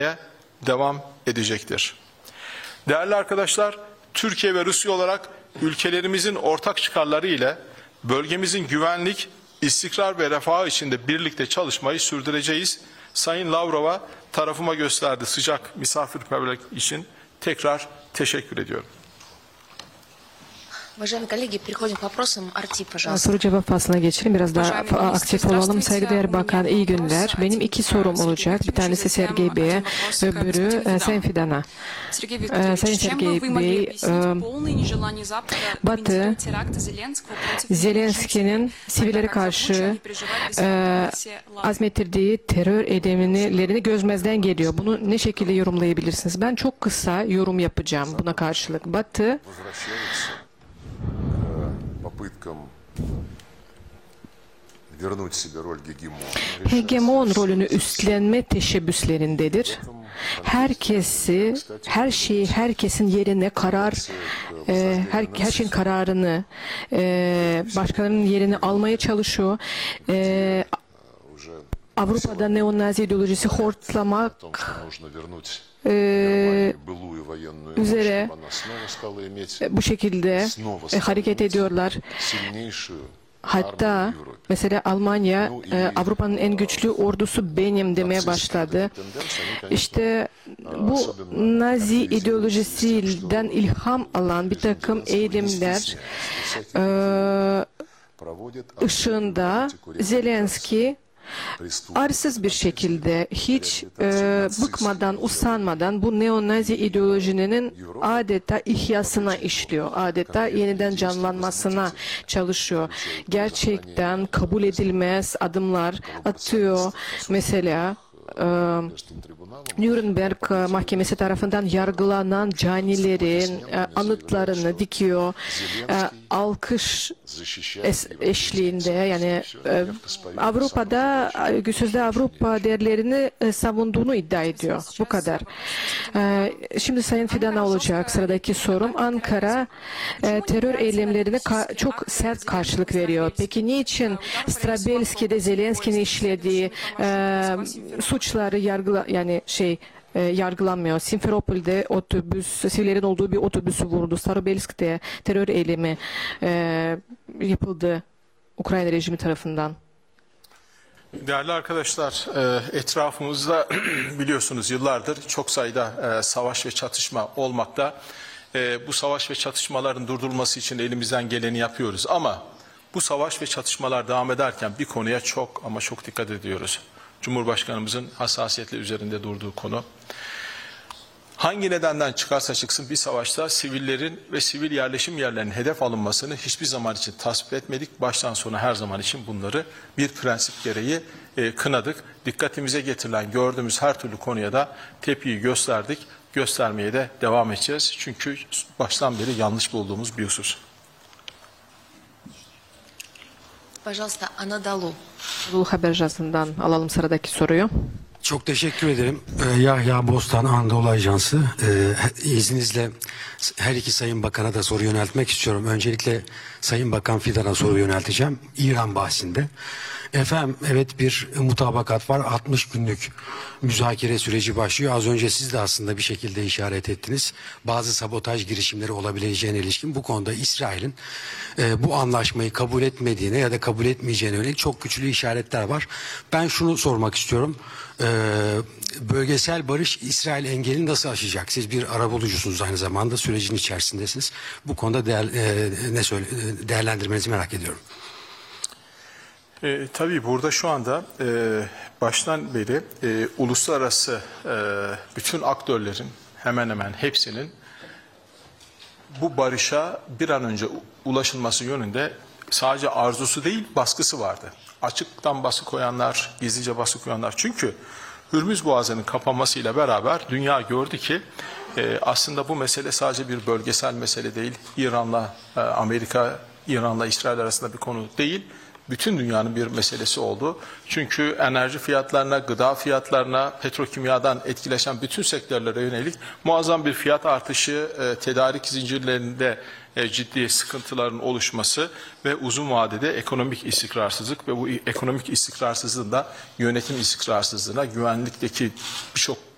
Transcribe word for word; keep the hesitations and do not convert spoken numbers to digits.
devam edecektir. Değerli arkadaşlar, Türkiye ve Rusya olarak ülkelerimizin ortak çıkarları ile bölgemizin güvenlik, istikrar ve refahı içinde birlikte çalışmayı sürdüreceğiz. Sayın Lavrov'a tarafıma gösterdiği sıcak misafirperverlik için tekrar teşekkür ediyorum. Soru cevap faslına geçelim. Biraz daha aktif olalım. Saygıdeğer Bakan, iyi günler. Benim iki sorum olacak. Bir tanesi Sergey Bey'e, öbürü Sayın Fidan'a. Sayın Sergey Bey, Batı, Zelenski'nin sivillere karşı azmettirdiği terör eylemlerini gözmezden geliyor. Bunu ne şekilde yorumlayabilirsiniz? Ben çok kısa yorum yapacağım buna karşılık. Batı, hegemon rolünü üstlenme teşebbüslerindedir. Herkesi, her şeyi herkesin yerine karar, e, her, her şeyin kararını e, başkalarının yerine almaya çalışıyor. E, Avrupa'da neonazi ideolojisi hortlamak e, üzere bu şekilde e, hareket ediyorlar. Hatta mesela Almanya e, Avrupa'nın en güçlü ordusu benim demeye başladı. İşte bu Nazi ideolojisinden ilham alan bir takım eylemler e, ışığında Zelenski arsız bir şekilde hiç e, bıkmadan, usanmadan bu neonazi ideolojinin adeta ihyasına işliyor. Adeta yeniden canlanmasına çalışıyor. Gerçekten kabul edilmez adımlar atıyor. Mesela e, Nürnberg Mahkemesi tarafından yargılanan canilerin e, anıtlarını dikiyor. E, alkış es, eşliğinde yani e, Avrupa'da sözde Avrupa değerlerini e, savunduğunu iddia ediyor. Bu kadar. E, şimdi Sayın Fidan'a olacak sıradaki sorum. Ankara e, terör eylemlerine çok sert karşılık veriyor. Peki niçin Strabelski'de Zelenski'nin işlediği e, suçları yargıla yani şey e, yargılanmıyor. Simferopol'de otobüs, sivillerin olduğu bir otobüsü vurdu. Starobelsk'te terör eylemi e, yapıldı Ukrayna rejimi tarafından. Değerli arkadaşlar, etrafımızda biliyorsunuz yıllardır çok sayıda savaş ve çatışma olmakta. Bu savaş ve çatışmaların durdurulması için elimizden geleni yapıyoruz. Ama bu savaş ve çatışmalar devam ederken bir konuya çok ama çok dikkat ediyoruz. Cumhurbaşkanımızın hassasiyetle üzerinde durduğu konu. Hangi nedenden çıkarsa çıksın bir savaşta sivillerin ve sivil yerleşim yerlerinin hedef alınmasını hiçbir zaman için tasvip etmedik. Baştan sona her zaman için bunları bir prensip gereği e, kınadık. Dikkatimize getirilen gördüğümüz her türlü konuya da tepkiyi gösterdik. Göstermeye de devam edeceğiz. Çünkü baştan beri yanlış bulduğumuz bir husus. Pожалуйста, Anadolu. Anadolu Haber Ajansı'ndan alalım sıradaki soruyu. Çok teşekkür ederim. Ee, Yahya Bostan, Anadolu Ajansı. Ee, izninizle her iki Sayın Bakan'a da soru yöneltmek istiyorum. Öncelikle Sayın Bakan Fidan'a soru yönelteceğim. İran bahsinde. Efendim, evet bir mutabakat var. altmış günlük müzakere süreci başlıyor. Az önce siz de aslında bir şekilde işaret ettiniz. Bazı sabotaj girişimleri olabileceğine ilişkin bu konuda İsrail'in e, bu anlaşmayı kabul etmediğine ya da kabul etmeyeceğine yönelik çok güçlü işaretler var. Ben şunu sormak istiyorum. E, bölgesel barış İsrail engelini nasıl aşacak? Siz bir arabulucusunuz, aynı zamanda sürecin içerisindesiniz. Bu konuda değer, e, ne söyle, değerlendirmenizi merak ediyorum. E, tabii burada şu anda e, baştan beri e, uluslararası e, bütün aktörlerin hemen hemen hepsinin bu barışa bir an önce ulaşılması yönünde sadece arzusu değil baskısı vardı. Açıktan baskı koyanlar, gizlice baskı koyanlar. Çünkü Hürmüz Boğazı'nın kapanmasıyla beraber dünya gördü ki e, aslında bu mesele sadece bir bölgesel mesele değil. İran'la e, Amerika, İran'la İsrail arasında bir konu değil. Bütün dünyanın bir meselesi oldu. Çünkü enerji fiyatlarına, gıda fiyatlarına, petrokimyadan etkileşen bütün sektörlere yönelik muazzam bir fiyat artışı, e, tedarik zincirlerinde e, ciddi sıkıntıların oluşması ve uzun vadede ekonomik istikrarsızlık ve bu ekonomik istikrarsızlığın da yönetim istikrarsızlığına, güvenlikteki birçok